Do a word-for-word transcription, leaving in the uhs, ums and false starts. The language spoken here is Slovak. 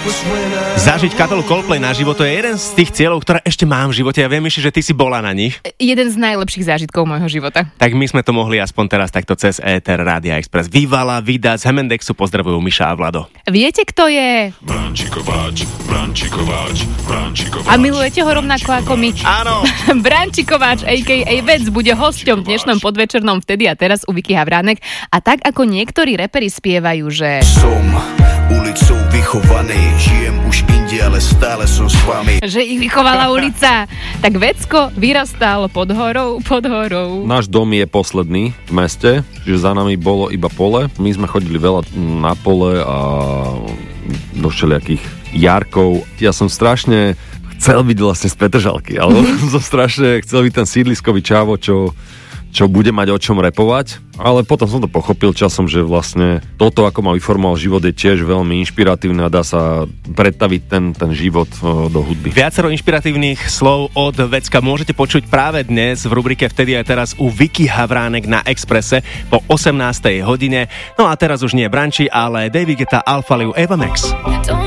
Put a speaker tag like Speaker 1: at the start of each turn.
Speaker 1: Zažiť kapelu Coldplay naživo, to je jeden z tých cieľov, ktoré ešte mám v živote. Ja viem, že ty si bola na nich.
Speaker 2: Jeden z najlepších zážitkov môjho života.
Speaker 1: Tak my sme to mohli aspoň teraz takto cez éter Rádia Express. Vývala, Vida z Hemendexu, pozdravujú Miša a Vlado.
Speaker 2: Viete, kto je?
Speaker 3: Branči Kováč, Branči Kováč, Branči Kováč.
Speaker 2: A milujete ho rovnako ako my?
Speaker 1: Áno.
Speaker 2: Branči Kováč, á ká á. Vec, bude hosťom v dnešnom podvečernom Vtedy a teraz u Vicky Havránek. A tak ako niektorí reperi spievajú, že...
Speaker 4: Som ulicou vychovaný, žijem už inde, ale stále som s vami.
Speaker 2: Že ich vychovala ulica. Tak Vecko vyrastal pod horou, pod horou.
Speaker 5: Náš dom je posledný v meste, že za nami bolo iba pole. My sme chodili veľa na pole a do všelijakých jarkov. Ja som strašne chcel byť vlastne z Petržalky, ale som strašne chcel byť ten sídliskový čávo, čo čo bude mať o čom repovať, ale potom som to pochopil časom, že vlastne toto, ako ma vyformoval život, je tiež veľmi inšpiratívne a dá sa predstaviť ten, ten život do hudby.
Speaker 1: Viacero inšpiratívnych slov od Vecka môžete počuť práve dnes v rubrike Vtedy aj teraz u Vicky Havránek na Expresse po osemnástej hodine. No a teraz už nie Branči, ale David Guetta, Alpha Liu, Eva Max.